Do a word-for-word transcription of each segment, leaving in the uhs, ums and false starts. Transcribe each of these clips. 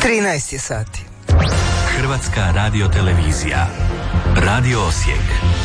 trinaest je sati. Hrvatska radiotelevizija. Radio Osijek.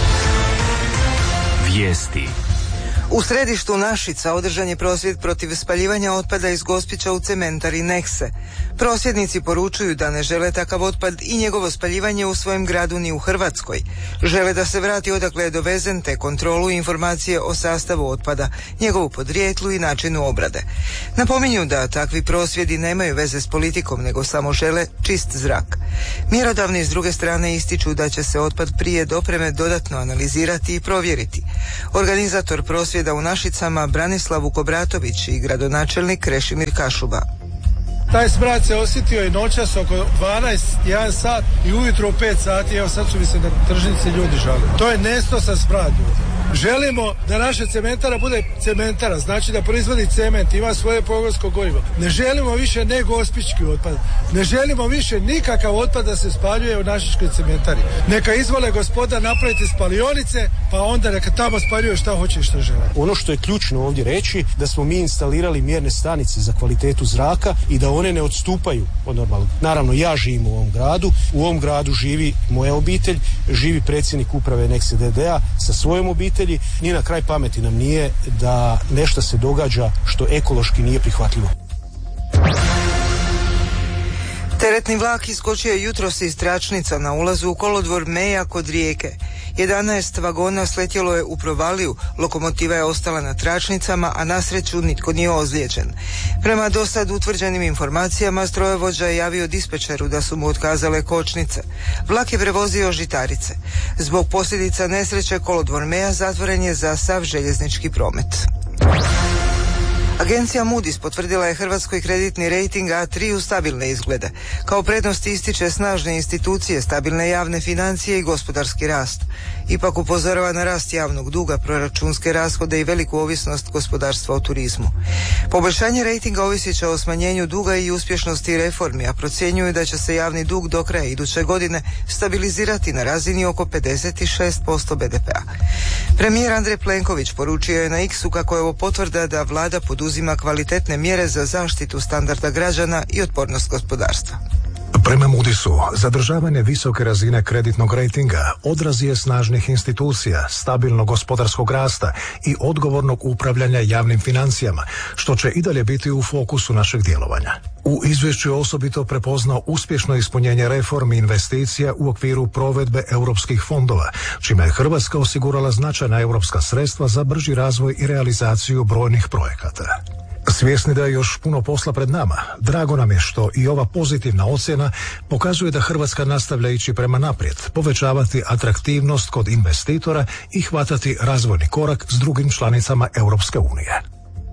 Vijesti. U središtu Našica održan je prosvjed protiv spaljivanja otpada iz Gospića u cementari Nekse. Prosvjednici poručuju da ne žele takav otpad i njegovo spaljivanje u svojem gradu ni u Hrvatskoj. Žele da se vrati odakle je dovezen, te kontrolu i informacije o sastavu otpada, njegovu podrijetlu i načinu obrade. Napominju da takvi prosvjedi nemaju veze s politikom, nego samo žele čist zrak. Mjerodavni s druge strane ističu da će se otpad prije dopreme dodatno analizirati i provjeriti. Organizator prosvjeda u Našicama Branislav Vukobratović i gradonačelnik Krešimir Kašuba. Taj smrad se osjetio i noćas oko dvanaest, jedan sat i ujutro u pet sati, evo sad su mi se na tržnici ljudi žali. To je nestosan smrad. Želimo da naša cementara bude cementara, znači da proizvodi cement, ima svoje pogonsko gorivo. Ne želimo više ne gospički otpad. Ne želimo više nikakav otpad da se spaljuje u našičkoj cementari. Neka izvole gospoda napraviti spalionice, pa onda neka tamo spaljuju šta hoće i šta žele. Ono što je ključno ovdje reći, da smo mi instalirali mjerne stanice za kvalitetu zraka i da one ne odstupaju od normalnog. Naravno, ja živim u ovom gradu, u ovom gradu živi moja obitelj, živi predsjednik uprave Nekse D D A sa svojom obitelji. Ni na kraj pameti nam nije da nešto se događa što ekološki nije prihvatljivo. Teretni vlak iskočio jutros iz tračnica na ulazu u kolodvor Meja kod Rijeke. jedanaest vagona sletjelo je u provaliju, lokomotiva je ostala na tračnicama, a na sreću nitko nije ozlijeđen. Prema dosad utvrđenim informacijama, strojovođa je javio dispečeru da su mu otkazale kočnice. Vlak je prevozio žitarice. Zbog posljedica nesreće kolodvor Meja zatvoren je za sav željeznički promet. Agencija Moody's potvrdila je Hrvatskoj kreditni rejting A tri u stabilne izglede. Kao prednost ističe snažne institucije, stabilne javne financije i gospodarski rast. Ipak upozorava na rast javnog duga, proračunske rashode i veliku ovisnost gospodarstva o turizmu. Poboljšanje rejtinga ovisit će o smanjenju duga i uspješnosti reformi, a procjenjuju da će se javni dug do kraja iduće godine stabilizirati na razini oko pedeset šest posto B D P-a. Premijer Andrej Plenković poručio je na X-u kako je ovo potvrda da vlada poduzima kvalitetne mjere za zaštitu standarda građana i otpornost gospodarstva. Prema Moody'su, zadržavanje visoke razine kreditnog rejtinga odraz je snažnih institucija, stabilnog gospodarskog rasta i odgovornog upravljanja javnim financijama, što će i dalje biti u fokusu našeg djelovanja. U izvješću je osobito prepoznao uspješno ispunjenje reformi investicija u okviru provedbe europskih fondova, čime je Hrvatska osigurala značajna europska sredstva za brži razvoj i realizaciju brojnih projekata. Svjesni da je još puno posla pred nama, drago nam je što i ova pozitivna ocjena pokazuje da Hrvatska nastavlja ići prema naprijed, povećavati atraktivnost kod investitora i hvatati razvojni korak s drugim članicama Europske unije.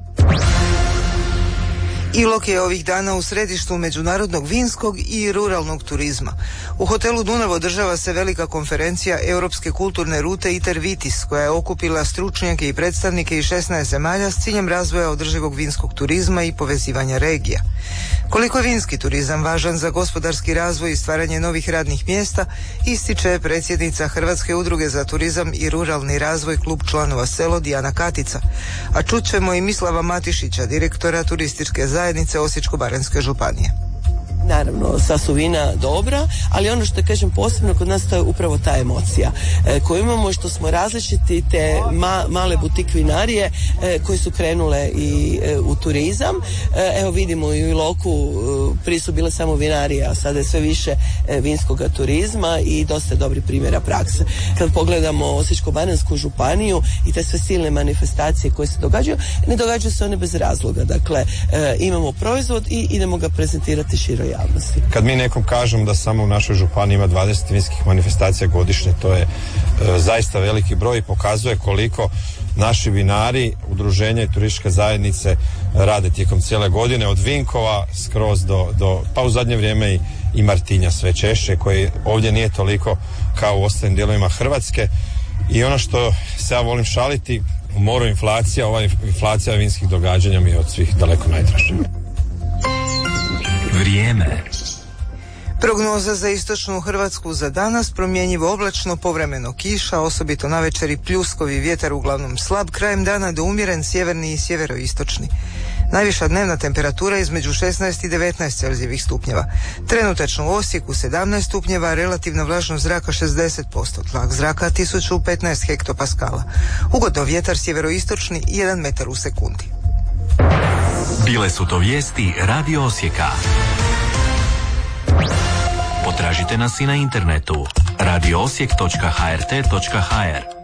Ilok je ovih dana u središtu međunarodnog vinskog i ruralnog turizma. U hotelu Dunav održava se velika konferencija Europske kulturne rute Itervitis, koja je okupila stručnjake i predstavnike iz šesnaest zemalja s ciljem razvoja održivog vinskog turizma i povezivanja regija. Koliko je vinski turizam važan za gospodarski razvoj i stvaranje novih radnih mjesta, ističe predsjednica Hrvatske udruge za turizam i ruralni razvoj klub članova Selo Dijana Katica. A čućemo i Mislava Matišića, direktora turističke zajednice Osječko-baranjske županije. Naravno, sva su vina dobra, ali ono što kažem posebno kod nas to je upravo ta emocija e, koju imamo, što smo različiti, te ma, male butik vinarije e, koje su krenule i e, u turizam. E, evo vidimo i u Iloku e, prije su bile samo vinarije, a sada je sve više e, vinskoga turizma i dosta dobri primjera prakse. Kad pogledamo Osječko-baranjsku županiju i te sve silne manifestacije koje se događaju, ne događaju se one bez razloga. Dakle, e, imamo proizvod i idemo ga prezentirati široj javnosti. Kad mi nekom kažemo da samo u našoj županiji ima dvadeset vinskih manifestacija godišnje, to je e, zaista veliki broj i pokazuje koliko naši vinari, udruženja i turističke zajednice rade tijekom cijele godine, od Vinkova skroz do, do pa u zadnje vrijeme i, i Martinja sve češće, koji ovdje nije toliko kao u ostalim dijelovima Hrvatske. I ono što se ja volim šaliti, u moru inflacija, ova inflacija vinskih događanja mi je od svih daleko najdraža. Vrijeme. Prognoza za istočnu Hrvatsku za danas: promjenjivo oblačno, povremeno kiša, osobito navečer pljuskovi, vjetar uglavnom slab, krajem dana do umjeren sjeverni i sjeveroistočni. Najviša dnevna temperatura između šesnaest i devetnaest Celzijevih stupnjeva. Trenutačno u Osijeku sedamnaest stupnjeva, relativna vlažnost zraka šezdeset posto, tlak zraka tisuću petnaest hektopaskala. Ugodno vjetar sjeveroistočni jedan metar u sekundi. Bile su to vijesti Radio Osijeka. Potražite nas i na internetu radio osijek točka h r t točka h r.